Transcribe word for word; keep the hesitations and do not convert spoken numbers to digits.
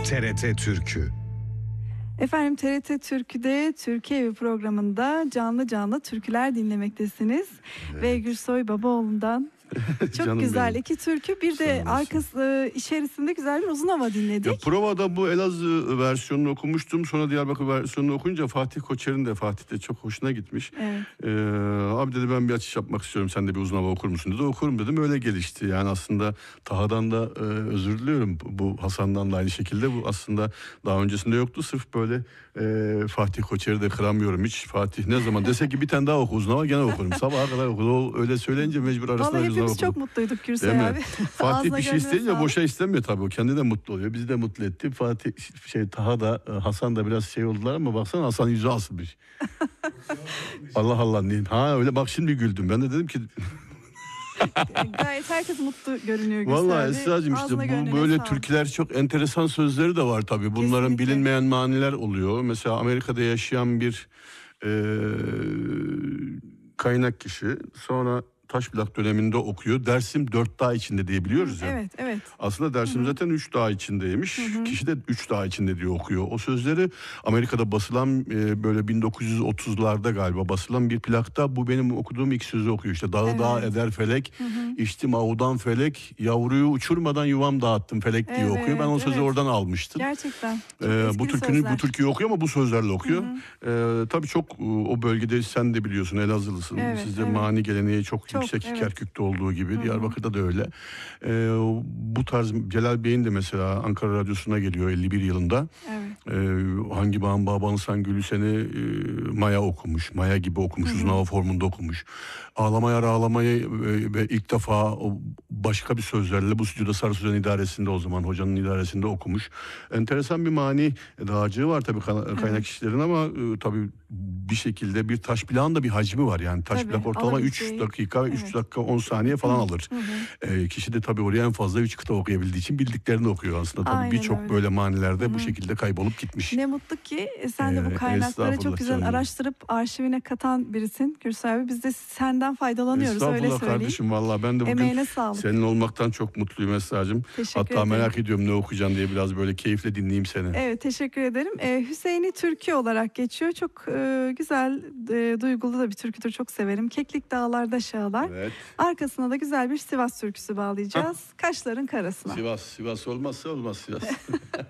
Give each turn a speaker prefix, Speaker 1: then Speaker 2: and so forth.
Speaker 1: T R T Türkü.
Speaker 2: Efendim T R T Türkü'de Türkiye Evi programında canlı canlı türküler dinlemektesiniz. Evet. Ve Gürsoy Babaoğlu'ndan çok güzel benim. iki türkü, bir de arkası içerisinde güzel bir uzun hava dinledik.
Speaker 3: Ya provada bu Elazığ versiyonunu okumuştum. Sonra Diyarbakır versiyonunu okuyunca Fatih Koçer'in de Fatih de çok hoşuna gitmiş. Evet. Ee, abi dedi ben bir açış yapmak istiyorum. Sen de bir uzun hava okur musun dedi. Okurum dedim. Öyle gelişti. Yani aslında Taha'dan da e, özür diliyorum. Bu Hasan'dan da aynı şekilde. Bu aslında daha öncesinde yoktu. Sırf böyle e, Fatih Koçer'i de kıramıyorum hiç. Fatih ne zaman dese ki bir tane daha oku uzun hava gene okurum. Sabaha kadar okur. O öyle söyleyince mecbur arasında uzun hava
Speaker 2: Biz çok mutluyduk Gürsel abi.
Speaker 3: Fatih bir şey isteyince boşa istemiyor tabii. O kendi de mutlu oluyor. Bizi de mutlu etti. Fatih şey Taha da Hasan da biraz şey oldular ama baksana Hasan yüzü asılmış. Allah Allah diyeyim. Ha öyle bak şimdi güldüm. Ben de dedim ki
Speaker 2: gayet herkes mutlu görünüyor Gürsel.
Speaker 3: Vallahi Esra'cığım işte bu böyle sağ türküler çok enteresan sözleri de var tabii. Bunların kesinlikle bilinmeyen maniler oluyor. Mesela Amerika'da yaşayan bir e, kaynak kişi sonra Taşplak döneminde okuyor. Dersim dört dağ içinde diye biliyoruz ya.
Speaker 2: Evet, evet.
Speaker 3: Aslında Dersim Hı-hı. zaten üç dağ içindeymiş. Hı-hı. Kişi de üç dağ içinde diye okuyor. O sözleri Amerika'da basılan e, böyle bin dokuz yüz otuzlarda galiba basılan bir plakta bu benim okuduğum ilk sözü okuyor. İşte dağı evet. dağ eder felek, Hı-hı. içtim avudan felek, yavruyu uçurmadan yuvam dağıttım felek diye evet, okuyor. Ben o sözü evet. oradan almıştım.
Speaker 2: Gerçekten.
Speaker 3: Ee, bu türkünü bu türküyü okuyor ama bu sözlerle okuyor. Ee, tabii çok o bölgede sen de biliyorsun Elazığlısın. Evet, Sizde evet. mani geleneği çok, çok yüksek evet. Kerkük'te olduğu gibi Hı-hı. Diyarbakır'da da öyle. Ee, bu tarz Celal Bey'in de mesela Ankara Radyosu'na geliyor elli bir yılında. Evet. Ee, hangi bağın babanı sen gülü seni e, Maya okumuş. Maya gibi okumuş. Uzun hava formunda okumuş. Ağlamaya ağlamayı e, ve ilk defa o başka bir sözlerle bu stüdyoda Sarı Sözen idaresinde o zaman hocanın idaresinde okumuş. Enteresan bir mani dağcığı var tabii kaynak evet. kişilerin ama e, tabii bir şekilde bir taş plağın da bir hacmi var. Yani taş tabii, plak ortalama üç dakika evet. üç dakika on saniye falan alır. Hı hı. E, kişi de tabii oraya en fazla üç kıta okuyabildiği için bildiklerini okuyor aslında. Tabii birçok böyle manilerde Hı-hı. bu şekilde kaybolup gitmiş.
Speaker 2: Ne mutlu ki sen de bu kaynakları çok güzel canım. araştırıp arşivine katan birisin Gürsel abi. Biz de senden faydalanıyoruz öyle söyleyeyim.
Speaker 3: Kardeşim valla ben de bugün Emeğine sağlık. Senin olmaktan çok mutluyum Esra'cığım. Hatta ederim. merak ediyorum ne okuyacaksın diye biraz böyle keyifle dinleyeyim seni.
Speaker 2: Evet teşekkür ederim. Ee, Hüseyin'i Türkü olarak geçiyor. Çok e, güzel e, duygulu da bir türküdür. Çok severim. Keklik Dağlarda Şağlar. Evet. Arkasına da güzel bir Sivas türküsü bağlayacağız. Ha. Kaşların Karasına.
Speaker 3: Sivas, Sivas olmazsa olmaz Sivas.